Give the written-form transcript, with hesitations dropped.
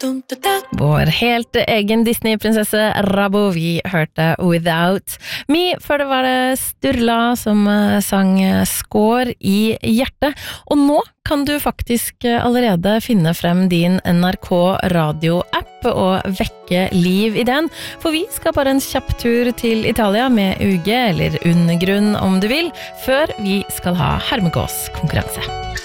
Vår helt egen Disney-prinsesse Rabo, vi hørte Without Me. Før det var det Sturla som sang Skår i hjertet. Og nå kan du faktisk allerede finne frem din NRK radio-app og vekke liv i den. For vi skal bare en kjapp tur til Italia med UG, eller Undergrunn om du vil, før vi skal ha Hermegås-konkurranse.